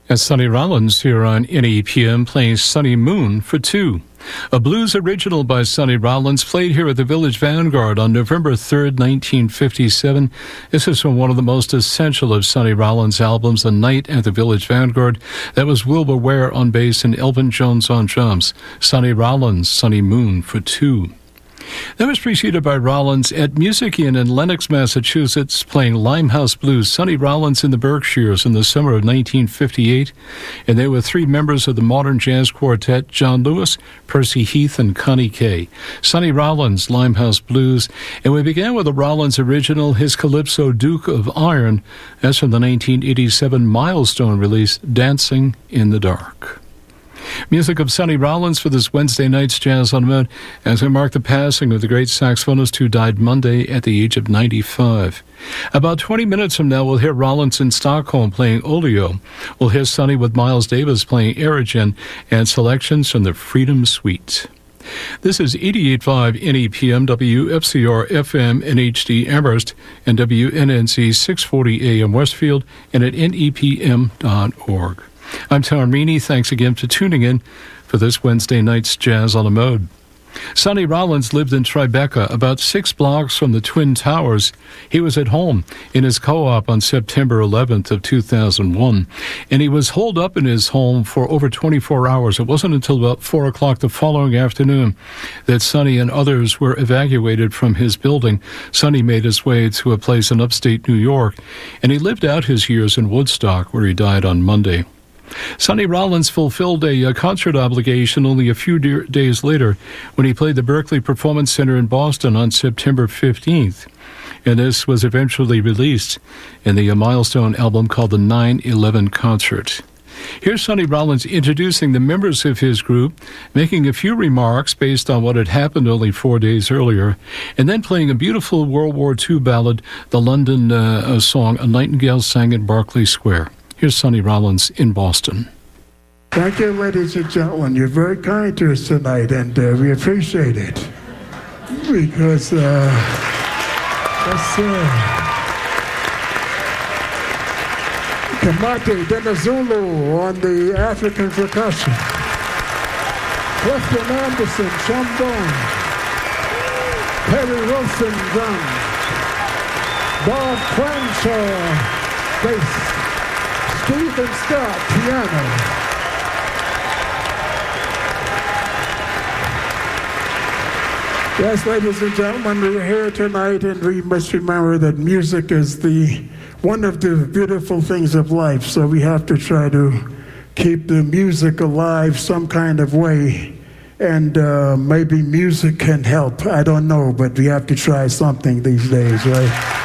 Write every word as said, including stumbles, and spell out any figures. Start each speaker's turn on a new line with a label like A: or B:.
A: As Sonny Rollins here on N E P M playing Sunny Moon for two. A blues original by Sonny Rollins played here at the Village Vanguard on November third, nineteen fifty-seven. This is from one of the most essential of Sonny Rollins' albums, A Night at the Village Vanguard. That was Wilbur Ware on bass and Elvin Jones on drums. Sonny Rollins, Sunny Moon for two. That was preceded by Rollins at Music Inn in Lenox, Massachusetts, playing Limehouse Blues, Sonny Rollins in the Berkshires in the summer of nineteen fifty-eight. And they were three members of the modern jazz quartet, John Lewis, Percy Heath, and Connie Kay. Sonny Rollins, Limehouse Blues. And we began with a Rollins original, his Calypso Duke of Iron. That's from the nineteen eighty-seven milestone release, Dancing in the Dark. Music of Sonny Rollins for this Wednesday night's Jazz on the Mode as we mark the passing of the great saxophonist who died Monday at the age of ninety-five. About twenty minutes from now, we'll hear Rollins in Stockholm playing Olio. We'll hear Sonny with Miles Davis playing Erigen and selections from the Freedom Suite. This is eighty-eight point five N E P M, W F C R F M in H D Amherst, and W N N C six forty A M Westfield, and at N E P M dot org. I'm Tom Meany. Thanks again for tuning in for this Wednesday night's Jazz on the Mode. Sonny Rollins lived in Tribeca, about six blocks from the Twin Towers. He was at home in his co-op on September eleventh of two thousand one, and he was holed up in his home for over twenty-four hours. It wasn't until about four o'clock the following afternoon that Sonny and others were evacuated from his building. Sonny made his way to a place in upstate New York, and he lived out his years in Woodstock, where he died on Monday. Sonny Rollins fulfilled a, a concert obligation only a few de- days later when he played the Berkeley Performance Center in Boston on September fifteenth. And this was eventually released in the uh, milestone album called the nine eleven Concert. Here's Sonny Rollins introducing the members of his group, making a few remarks based on what had happened only four days earlier, and then playing a beautiful World War Two ballad, the London uh, song A Nightingale Sang in Berkeley Square. Here's Sonny Rollins in Boston.
B: Thank you, ladies and gentlemen. You're very kind to us tonight, and uh, we appreciate it. Because, uh, that's, uh, Kamate Denazulu on the African percussion. Clifton Anderson, trombone. Perry Wilson, drums. Bob Crenshaw, bass. Stephen Scott, piano. Yes, ladies and gentlemen, we're here tonight, and we must remember that music is the one of the beautiful things of life, so we have to try to keep the music alive some kind of way, and uh, maybe music can help. I don't know, but we have to try something these days, right?